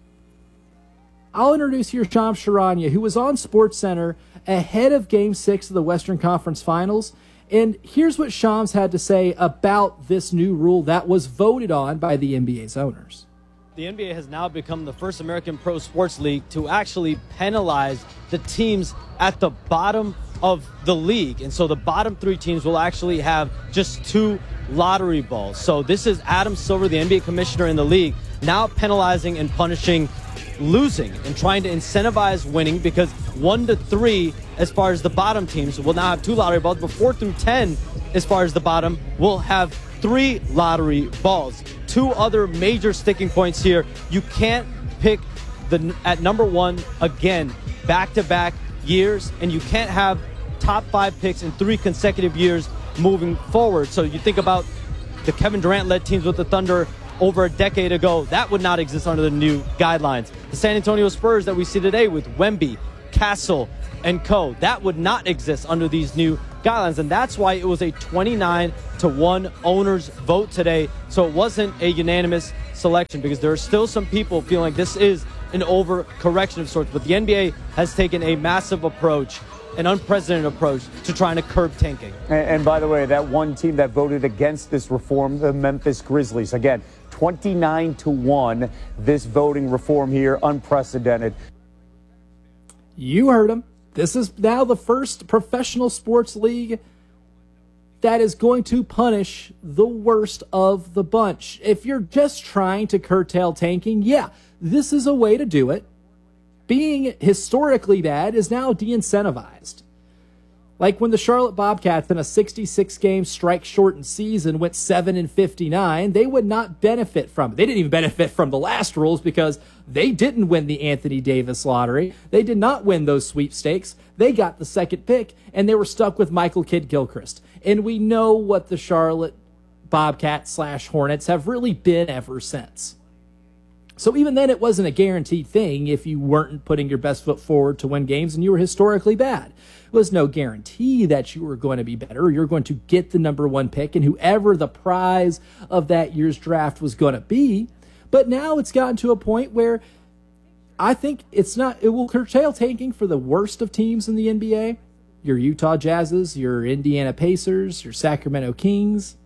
I'll introduce here Shams Charania, who was on SportsCenter ahead of Game six of the Western Conference Finals. And here's what Shams had to say about this new rule that was voted on by the N B A's owners. The N B A has now become the first American pro sports league to actually penalize the teams at the bottom of the league. And so the bottom three teams will actually have just two lottery balls. So this is Adam Silver, the N B A commissioner in the league, now penalizing and punishing losing and trying to incentivize winning, because one to three, as far as the bottom teams, will now have two lottery balls, but four through ten, as far as the bottom, will have three lottery balls. Two other major sticking points here. You can't pick the at number one again back-to-back years, and you can't have top five picks in three consecutive years moving forward. So you think about the Kevin Durant-led teams with the Thunder over a decade ago, that would not exist under the new guidelines. The San Antonio Spurs that we see today with Wemby, Castle, and co, that would not exist under these new guidelines, and that's why it was a twenty-nine to one owners vote today. So it wasn't a unanimous selection, because there are still some people feeling like this is an overcorrection of sorts. But the N B A has taken a massive approach, an unprecedented approach to trying to curb tanking. And, and by the way, that one team that voted against this reform, the Memphis Grizzlies, again, twenty-nine to one, this voting reform here, unprecedented. You heard him. This is now the first professional sports league that is going to punish the worst of the bunch. If you're just trying to curtail tanking, yeah, this is a way to do it. Being historically bad is now de-incentivized. Like when the Charlotte Bobcats in a sixty-six game strike-shortened season went seven and fifty-nine, they would not benefit from it. They didn't even benefit from the last rules because they didn't win the Anthony Davis lottery. They did not win those sweepstakes. They got the second pick, and they were stuck with Michael Kidd-Gilchrist. And we know what the Charlotte Bobcats slash Hornets have really been ever since. So even then, it wasn't a guaranteed thing if you weren't putting your best foot forward to win games and you were historically bad. It was no guarantee that you were going to be better. You're going to get the number one pick and whoever the prize of that year's draft was going to be. But now it's gotten to a point where I think it's not, it will curtail tanking for the worst of teams in the N B A. Your Utah Jazzes, your Indiana Pacers, your Sacramento Kings.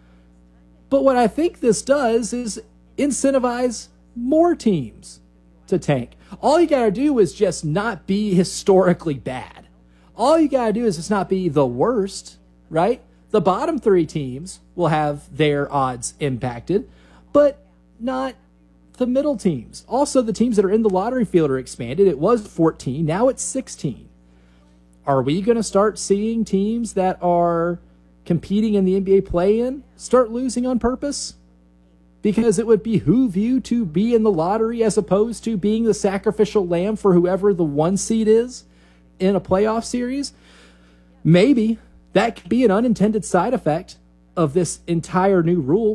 But what I think this does is incentivize more teams to tank. All you got to do is just not be historically bad. All you got to do is just not be the worst, right? The bottom three teams will have their odds impacted, but not the middle teams. Also, the teams that are in the lottery field are expanded. It was fourteen, now it's sixteen. Are we going to start seeing teams that are competing in the N B A play-in start losing on purpose? Because it would behoove you to be in the lottery as opposed to being the sacrificial lamb for whoever the one seed is in a playoff series? Maybe that could be an unintended side effect of this entire new rule.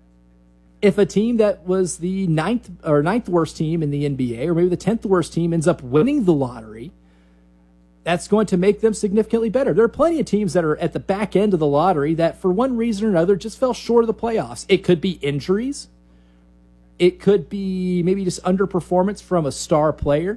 If a team that was the ninth or ninth worst team in the N B A, or maybe the tenth worst team, ends up winning the lottery, that's going to make them significantly better. There are plenty of teams that are at the back end of the lottery that for one reason or another just fell short of the playoffs. It could be injuries. It could be maybe just underperformance from a star player.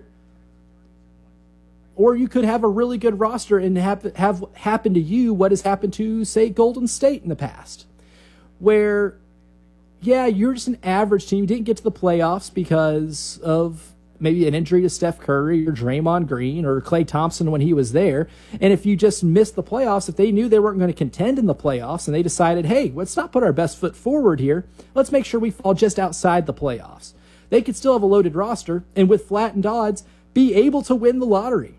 Or you could have a really good roster and have, have happen to you what has happened to, say, Golden State in the past. Where, yeah, you're just an average team. You didn't get to the playoffs because of maybe an injury to Steph Curry or Draymond Green or Klay Thompson when he was there. And if you just missed the playoffs, if they knew they weren't going to contend in the playoffs and they decided, hey, let's not put our best foot forward here, let's make sure we fall just outside the playoffs. They could still have a loaded roster and with flattened odds be able to win the lottery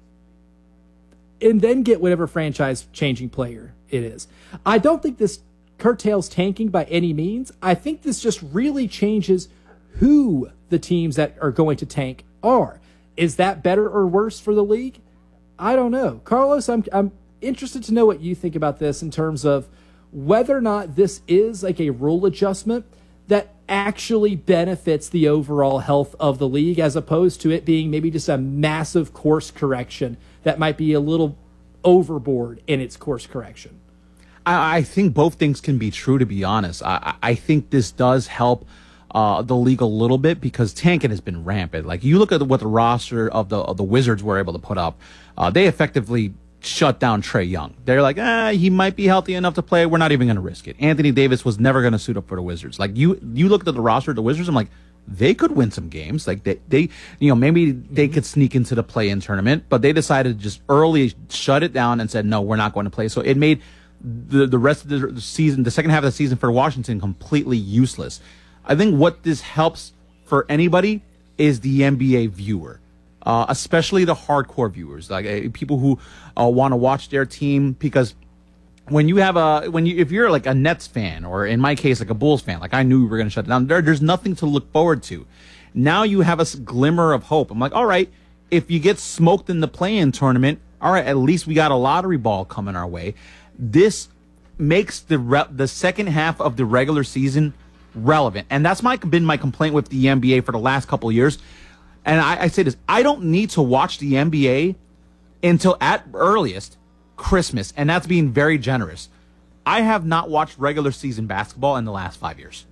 and then get whatever franchise-changing player it is. I don't think this curtails tanking by any means. I think this just really changes who the teams that are going to tank are. Is that better or worse for the league? I don't know. Carlos, I'm I'm interested to know what you think about this in terms of whether or not this is like a rule adjustment that actually benefits the overall health of the league as opposed to it being maybe just a massive course correction that might be a little overboard in its course correction. I, I think both things can be true, to be honest. I, I think this does help Uh, the league a little bit because tanking has been rampant. Like you look at what the roster of the of the Wizards were able to put up, uh, they effectively shut down Trae Young. They're like, ah, he might be healthy enough to play. We're not even going to risk it. Anthony Davis was never going to suit up for the Wizards. Like you, you look at the roster of the Wizards. I'm like, they could win some games. Like they, they, you know, maybe they could sneak into the play-in tournament, but they decided to just early shut it down and said, no, we're not going to play. So it made the the rest of the season, the second half of the season for Washington, completely useless. I think what this helps for anybody is the N B A viewer, uh, especially the hardcore viewers, like uh, people who uh, want to watch their team. Because when you have a, when you, if you're like a Nets fan, or in my case, like a Bulls fan, like I knew we were going to shut it down. There, there's nothing to look forward to. Now you have a glimmer of hope. I'm like, all right, if you get smoked in the play-in tournament, all right, at least we got a lottery ball coming our way. This makes the re- the second half of the regular season relevant. And that's my been my complaint with the N B A for the last couple of years. And I, I say this, I don't need to watch the N B A until at earliest Christmas, and that's being very generous. I have not watched regular season basketball in the last five years.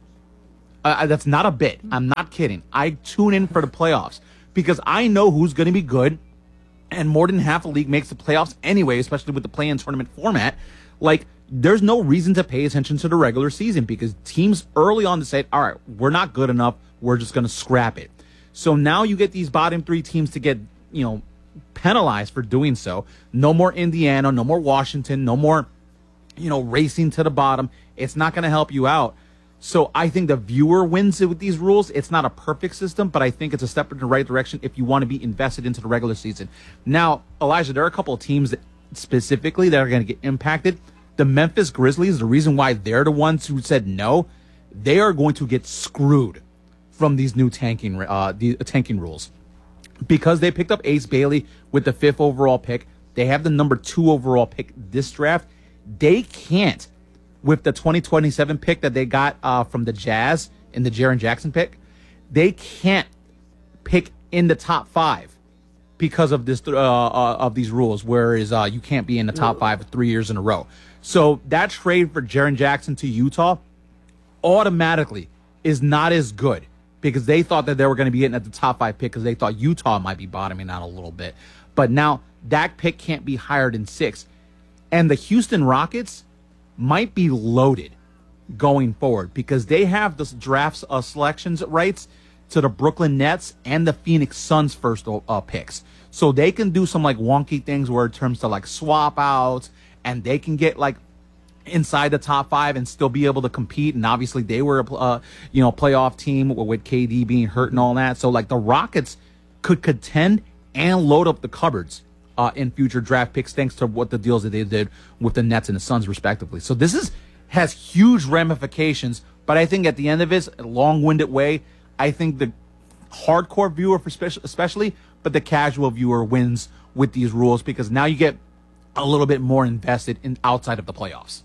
Uh, that's not a bit. I'm not kidding. I tune in for the playoffs because I know who's going to be good, and more than half the league makes the playoffs anyway, especially with the play-in tournament format. Like, there's no reason to pay attention to the regular season because teams early on decide, all right, we're not good enough. We're just going to scrap it. So now you get these bottom three teams to get, you know, penalized for doing so. No more Indiana, no more Washington, no more, you know, racing to the bottom. It's not going to help you out. So I think the viewer wins it with these rules. It's not a perfect system, but I think it's a step in the right direction if you want to be invested into the regular season. Now, Elijah, there are a couple of teams that specifically that are going to get impacted. The Memphis Grizzlies, the reason why they're the ones who said no, they are going to get screwed from these new tanking uh, the tanking rules. Because they picked up Ace Bailey with the fifth overall pick, they have the number two overall pick this draft. They can't, with the twenty twenty-seven pick that they got uh, from the Jazz in the Jaren Jackson pick, they can't pick in the top five because of this uh, uh, of these rules, whereas uh, you can't be in the top five for three years in a row. So that trade for Jaren Jackson to Utah automatically is not as good because they thought that they were going to be getting at the top five pick because they thought Utah might be bottoming out a little bit. But now that pick can't be higher than six. And the Houston Rockets might be loaded going forward because they have the drafts uh, selections rights to the Brooklyn Nets and the Phoenix Suns first uh, picks. So they can do some like wonky things where in terms of like swap outs, and they can get like inside the top five and still be able to compete. And obviously they were a uh, you know playoff team with K D being hurt and all that. So like the Rockets could contend and load up the cupboards uh, in future draft picks thanks to what the deals that they did with the Nets and the Suns respectively. So this is has huge ramifications. But I think at the end of it, a long-winded way, I think the hardcore viewer, for special, especially, but the casual viewer wins with these rules because now you get a little bit more invested in outside of the playoffs.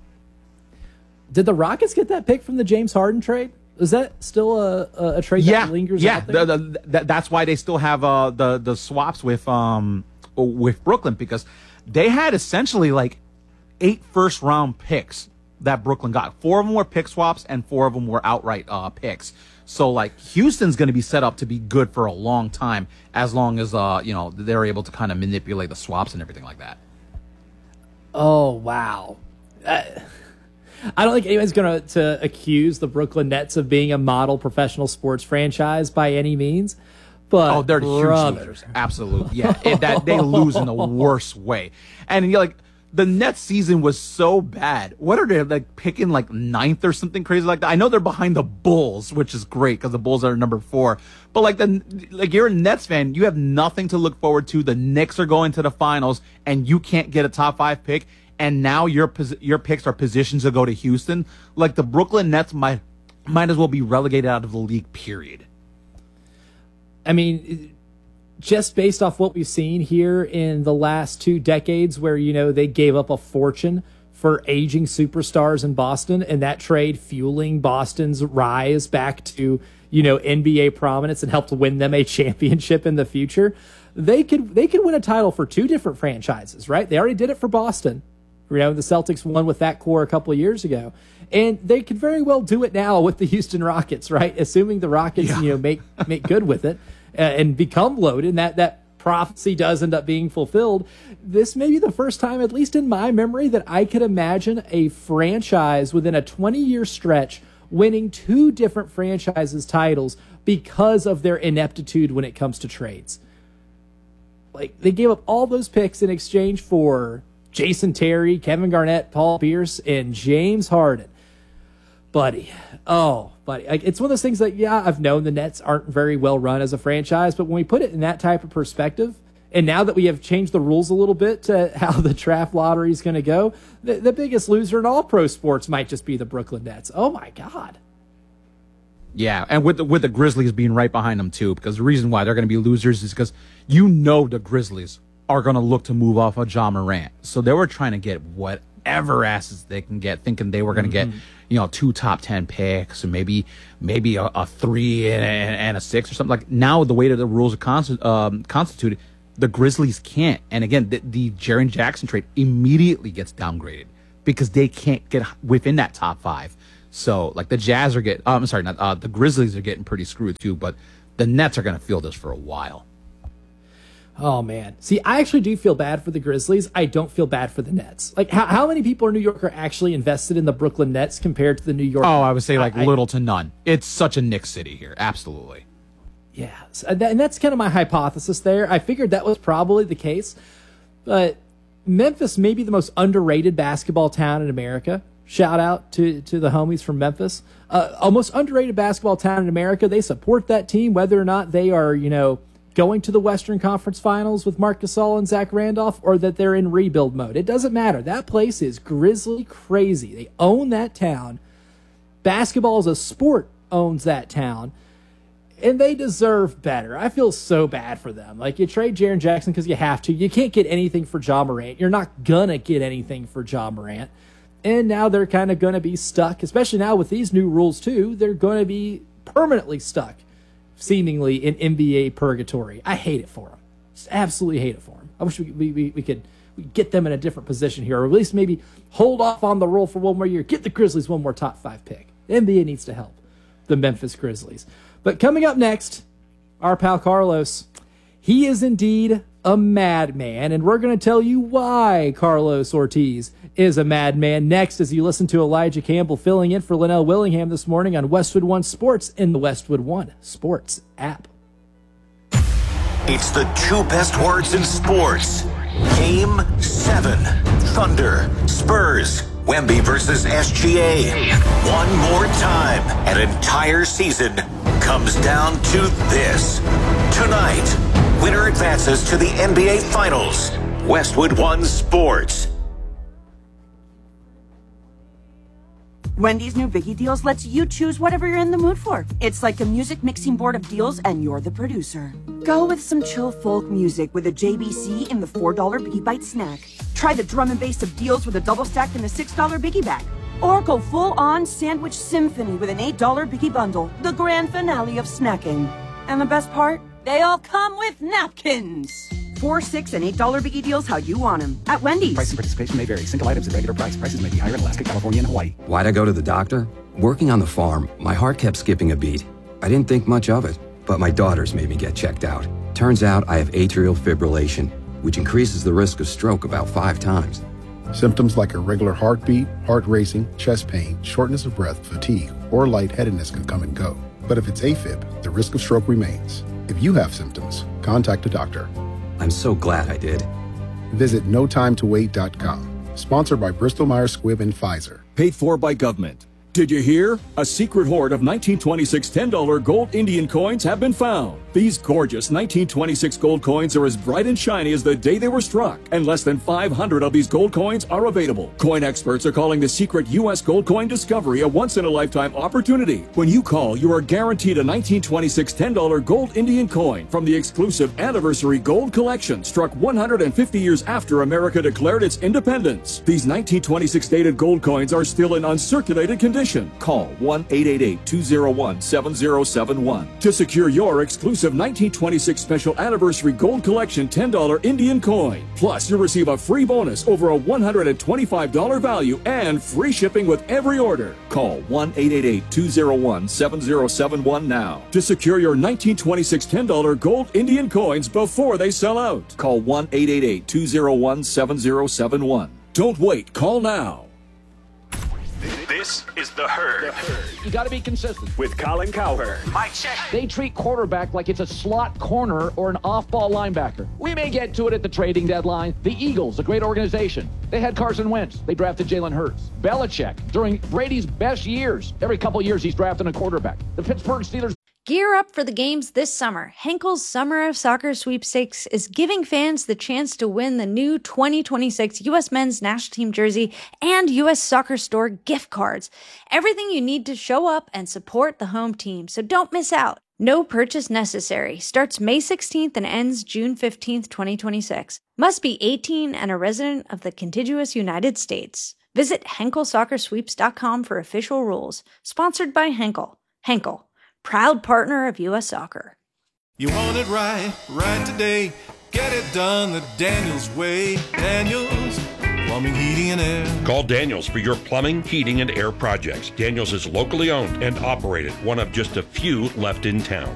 Did the Rockets get that pick from the James Harden trade? Is that still a, a trade yeah, that lingers yeah. out there? The, the, the, that's why they still have uh, the the swaps with um with Brooklyn because they had essentially like eight first round picks that Brooklyn got. Four of them were pick swaps and four of them were outright uh, picks. So like Houston's going to be set up to be good for a long time as long as uh you know they're able to kind of manipulate the swaps and everything like that. Oh, wow. Uh, I don't think anyone's going to to accuse the Brooklyn Nets of being a model professional sports franchise by any means. But oh, they're brother. huge losers. Absolutely. Yeah, it, that they lose in the worst way. And you're like, the Nets season was so bad. What are they like picking like ninth or something crazy like that? I know they're behind the Bulls, which is great because the Bulls are number four. But like the like you're a Nets fan, you have nothing to look forward to. The Knicks are going to the finals, and you can't get a top five pick. And now your your picks are positioned to go to Houston. Like the Brooklyn Nets might might as well be relegated out of the league. Period. I mean, just based off what we've seen here in the last two decades where, you know, they gave up a fortune for aging superstars in Boston and that trade fueling Boston's rise back to, you know, N B A prominence and helped win them a championship in the future. They could they could win a title for two different franchises, right? They already did it for Boston. You know, the Celtics won with that core a couple of years ago. And they could very well do it now with the Houston Rockets, right? Assuming the Rockets, yeah. you know, make make good with it uh, and become loaded, and that, that prophecy does end up being fulfilled. This may be the first time, at least in my memory, that I could imagine a franchise within a twenty-year stretch winning two different franchises titles because of their ineptitude when it comes to trades. Like, they gave up all those picks in exchange for Jason Terry, Kevin Garnett, Paul Pierce, and James Harden. Buddy, oh, buddy. It's one of those things that, yeah, I've known the Nets aren't very well run as a franchise, but when we put it in that type of perspective, and now that we have changed the rules a little bit to how the draft lottery is going to go, the, the biggest loser in all pro sports might just be the Brooklyn Nets. Oh, my God. Yeah, and with the, with the Grizzlies being right behind them, too, because the reason why they're going to be losers is because you know the Grizzlies are going to look to move off of Ja Morant. So they were trying to get what whatever asses they can get, thinking they were going to mm-hmm. get, you know, two top ten picks and maybe maybe a, a three and, and a six or something. Like now, the way that the rules are consti- um, constituted, the Grizzlies can't. And again, the, the Jaren Jackson trade immediately gets downgraded because they can't get within that top five. So, like, the Jazz are getting, oh, I'm sorry, not, uh, the Grizzlies are getting pretty screwed too, but the Nets are going to feel this for a while. Oh, man. See, I actually do feel bad for the Grizzlies. I don't feel bad for the Nets. Like, how, how many people in New York are actually invested in the Brooklyn Nets compared to the New York? Oh, I would say, like, I, little to none. It's such a Knicks city here. Absolutely. Yeah. So, and that's kind of my hypothesis there. I figured that was probably the case. But Memphis may be the most underrated basketball town in America. Shout out to, to the homies from Memphis. Uh, almost underrated basketball town in America. They support that team, whether or not they are, you know, going to the Western Conference Finals with Marc Gasol and Zach Randolph, or that they're in rebuild mode. It doesn't matter. That place is Grizzly crazy. They own that town. Basketball as a sport owns that town. And they deserve better. I feel so bad for them. Like, you trade Jaren Jackson because you have to. You can't get anything for Ja Morant. You're not going to get anything for Ja Morant. And now they're kind of going to be stuck, especially now with these new rules too. They're going to be permanently stuck, seemingly, in N B A purgatory. I hate it for them. Just absolutely hate it for them. I wish we, we, we, we could we get them in a different position here, or at least maybe hold off on the roll for one more year. Get the Grizzlies one more top five pick. The N B A needs to help the Memphis Grizzlies. But coming up next, our pal Carlos. He is indeed a madman, and we're going to tell you why Carlos Ortiz is a madman next as you listen to Elijah Campbell filling in for Linnell Willingham this morning on Westwood One Sports in the Westwood One Sports app. It's the two best words in sports. Game seven. Thunder, Spurs, Wemby versus S G A. One more time. An entire season comes down to this. Tonight, winner advances to the N B A Finals. Westwood One Sports. Wendy's new Biggie Deals lets you choose whatever you're in the mood for. It's like a music mixing board of deals, and you're the producer. Go with some chill folk music with a J B C in the four dollar Biggie Bite snack. Try the drum and bass of deals with a double stack in the six dollar Biggie Bag. Or go full-on sandwich symphony with an eight dollar Biggie Bundle, the grand finale of snacking. And the best part? They all come with napkins. Four, six, and eight dollar Biggie Deals how you want them at Wendy's. Price and participation may vary. Single items at regular price. Prices may be higher in Alaska, California, and Hawaii. Why'd I go to the doctor? Working on the farm, my heart kept skipping a beat. I didn't think much of it, but my daughters made me get checked out. Turns out I have atrial fibrillation, which increases the risk of stroke about five times. Symptoms like irregular heartbeat, heart racing, chest pain, shortness of breath, fatigue, or lightheadedness can come and go. But if it's AFib, the risk of stroke remains. If you have symptoms, contact a doctor. I'm so glad I did. Visit no time to wait dot com. Sponsored by Bristol Myers Squibb and Pfizer. Paid for by government. Did you hear? A secret hoard of nineteen twenty-six ten dollar gold Indian coins have been found. These gorgeous nineteen twenty-six gold coins are as bright and shiny as the day they were struck, and less than five hundred of these gold coins are available. Coin experts are calling the secret U S gold coin discovery a once-in-a-lifetime opportunity. When you call, you are guaranteed a nineteen twenty-six ten dollar gold Indian coin from the exclusive Anniversary Gold Collection, struck one hundred fifty years after America declared its independence. These nineteen twenty-six dated gold coins are still in uncirculated condition. Call one eight eight eight, two zero one, seven zero seven one to secure your exclusive nineteen twenty-six Special Anniversary Gold Collection ten dollar Indian coin. Plus, you'll receive a free bonus over a one hundred twenty-five dollar value and free shipping with every order. Call one eight eight eight, two zero one, seven zero seven one now to secure your nineteen twenty-six ten dollar gold Indian coins before they sell out. Call one eight eight eight, two zero one, seven zero seven one. Don't wait. Call now. This is The Herd. You got to be consistent. With Colin Cowherd. Mike check. They treat quarterback like it's a slot corner or an off-ball linebacker. We may get to it at the trading deadline. The Eagles, a great organization. They had Carson Wentz. They drafted Jalen Hurts. Belichick, during Brady's best years, every couple years he's drafting a quarterback. The Pittsburgh Steelers. Gear up for the games this summer. Henkel's Summer of Soccer Sweepstakes is giving fans the chance to win the new twenty twenty-six U S Men's National Team jersey and U S Soccer Store gift cards. Everything you need to show up and support the home team, so don't miss out. No purchase necessary. Starts May sixteenth and ends June fifteenth, twenty twenty-six. Must be eighteen and a resident of the contiguous United States. Visit Henkel Soccer Sweeps dot com for official rules. Sponsored by Henkel. Henkel, proud partner of U S Soccer. You want it right, right today. Get it done the Daniels way. Daniels Plumbing, Heating, and Air. Call Daniels for your plumbing, heating, and air projects. Daniels is locally owned and operated, one of just a few left in town.